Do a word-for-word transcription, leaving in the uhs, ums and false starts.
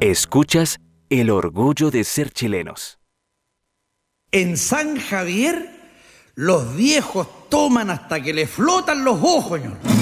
Escuchas El orgullo de ser chilenos. En San Javier, los viejos toman hasta que le flotan los ojos, señor.